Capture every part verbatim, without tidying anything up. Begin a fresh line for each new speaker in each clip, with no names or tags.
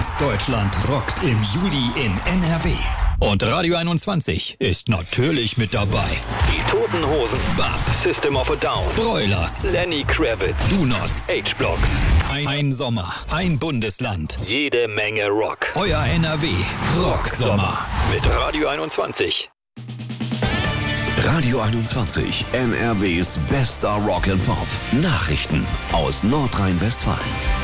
Ganz Deutschland rockt im Juli in N R W. Und Radio einundzwanzig ist natürlich mit dabei.
Die Toten Hosen,
Bab,
System of a Down,
Broilers,
Lenny Kravitz,
Do Nots,
H-Blocks.
Ein, ein Sommer, ein Bundesland.
Jede Menge Rock.
Euer N R W Rocksommer.
Mit Radio einundzwanzig.
Radio einundzwanzig, N R Ws bester Rock and Pop. Nachrichten aus Nordrhein-Westfalen.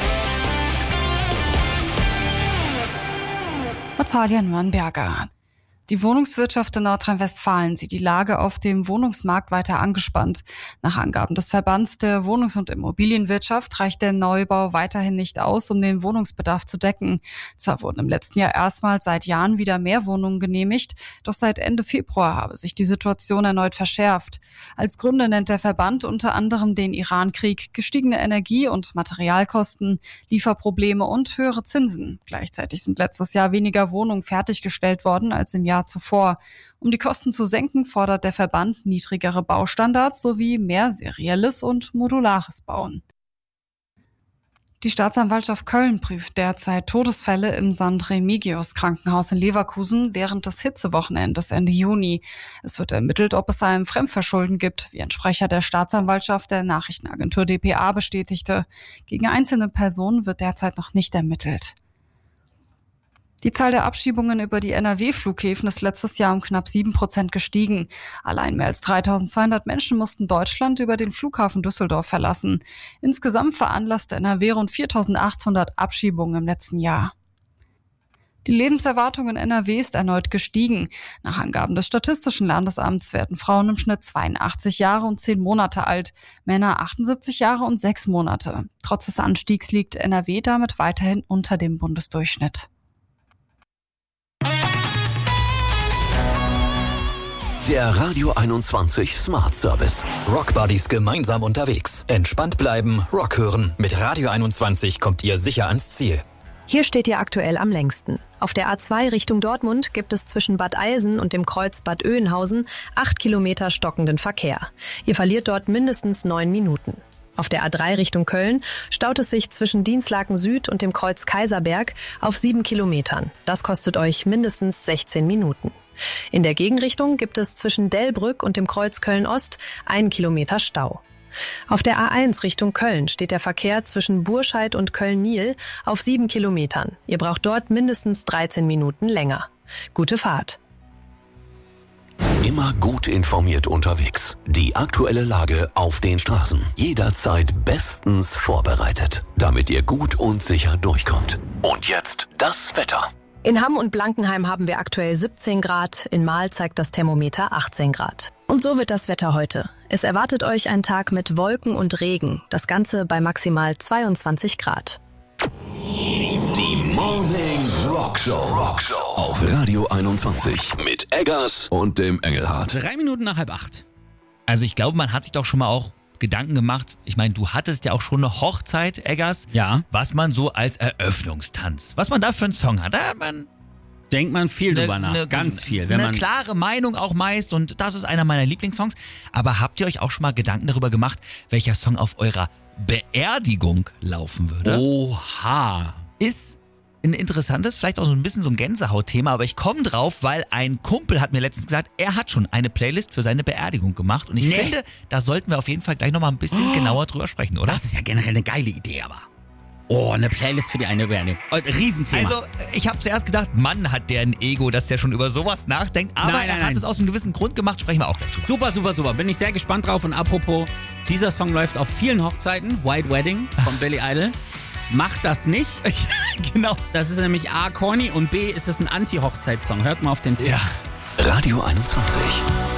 Natalia Nürnberger. Die Wohnungswirtschaft in Nordrhein-Westfalen sieht die Lage auf dem Wohnungsmarkt weiter angespannt. Nach Angaben des Verbands der Wohnungs- und Immobilienwirtschaft reicht der Neubau weiterhin nicht aus, um den Wohnungsbedarf zu decken. Zwar wurden im letzten Jahr erstmals seit Jahren wieder mehr Wohnungen genehmigt, doch seit Ende Februar habe sich die Situation erneut verschärft. Als Gründe nennt der Verband unter anderem den Iran-Krieg, gestiegene Energie- und Materialkosten, Lieferprobleme und höhere Zinsen. Gleichzeitig sind letztes Jahr weniger Wohnungen fertiggestellt worden als im Jahr zuvor. Um die Kosten zu senken, fordert der Verband niedrigere Baustandards sowie mehr serielles und modulares Bauen. Die Staatsanwaltschaft Köln prüft derzeit Todesfälle im Sankt Remigius Krankenhaus in Leverkusen während des Hitzewochenendes Ende Juni. Es wird ermittelt, ob es ein Fremdverschulden gibt, wie ein Sprecher der Staatsanwaltschaft der Nachrichtenagentur d p a bestätigte. Gegen einzelne Personen wird derzeit noch nicht ermittelt. Die Zahl der Abschiebungen über die N R W-Flughäfen ist letztes Jahr um knapp sieben Prozent gestiegen. Allein mehr als dreitausendzweihundert Menschen mussten Deutschland über den Flughafen Düsseldorf verlassen. Insgesamt veranlasste N R W rund viertausendachthundert Abschiebungen im letzten Jahr. Die Lebenserwartung in N R W ist erneut gestiegen. Nach Angaben des Statistischen Landesamts werden Frauen im Schnitt zweiundachtzig Jahre und zehn Monate alt, Männer achtundsiebzig Jahre und sechs Monate. Trotz des Anstiegs liegt N R W damit weiterhin unter dem Bundesdurchschnitt.
Der Radio einundzwanzig Smart Service.
Rockbuddies gemeinsam unterwegs. Entspannt bleiben, Rock hören. Mit Radio einundzwanzig kommt ihr sicher ans Ziel.
Hier steht ihr aktuell am längsten. Auf der A zwei Richtung Dortmund gibt es zwischen Bad Eilsen und dem Kreuz Bad Oeynhausen acht Kilometer stockenden Verkehr. Ihr verliert dort mindestens neun Minuten. Auf der A drei Richtung Köln staut es sich zwischen Dienstlaken Süd und dem Kreuz Kaiserberg auf sieben Kilometern. Das kostet euch mindestens sechzehn Minuten. In der Gegenrichtung gibt es zwischen Delbrück und dem Kreuz Köln-Ost einen Kilometer Stau. Auf der A eins Richtung Köln steht der Verkehr zwischen Burscheid und Köln-Niel auf sieben Kilometern. Ihr braucht dort mindestens dreizehn Minuten länger. Gute Fahrt.
Immer gut informiert unterwegs. Die aktuelle Lage auf den Straßen. Jederzeit bestens vorbereitet, damit ihr gut und sicher durchkommt. Und jetzt das Wetter.
In Hamm und Blankenheim haben wir aktuell siebzehn Grad, in Mahl zeigt das Thermometer achtzehn Grad. Und so wird das Wetter heute. Es erwartet euch ein Tag mit Wolken und Regen, das Ganze bei maximal zweiundzwanzig Grad.
Die Morning Rockshow Rockshow auf Radio einundzwanzig mit Eggers und dem Engelhardt.
Drei Minuten nach halb acht. Also ich glaube, man hat sich doch schon mal auch Gedanken gemacht. Ich meine, du hattest ja auch schon eine Hochzeit, Eggers.
Ja.
Was man so als Eröffnungstanz, was man da für einen Song hat. Da hat man
Denkt man viel
ne,
drüber nach,
ne,
ganz viel. Wenn
eine
man
klare Meinung auch meist und das ist einer meiner Lieblingssongs. Aber habt ihr euch auch schon mal Gedanken darüber gemacht, welcher Song auf eurer Beerdigung laufen würde?
Oha.
Ist ein interessantes, vielleicht auch so ein bisschen so ein Gänsehautthema, aber ich komme drauf, weil ein Kumpel hat mir letztens gesagt, er hat schon eine Playlist für seine Beerdigung gemacht und ich
Nee.
finde, da sollten wir auf jeden Fall gleich nochmal ein bisschen
Oh.
genauer drüber sprechen, oder?
Das ist ja generell eine geile Idee, aber. Oh, eine Playlist für die eine Beerdigung. Oh, Riesenthema.
Also, ich habe zuerst gedacht, Mann, hat der ein Ego, dass der schon über sowas nachdenkt, aber
Nein, nein,
er hat
nein.
es aus einem gewissen Grund gemacht, sprechen wir auch gleich drüber.
Super, super, super. Bin ich sehr gespannt drauf. Und apropos, dieser Song läuft auf vielen Hochzeiten. White Wedding von Billy Idol. Macht das nicht.
Genau.
Das ist nämlich A, corny und B, ist es ein Anti-Hochzeitssong. Hört mal auf den Text.
Radio einundzwanzig.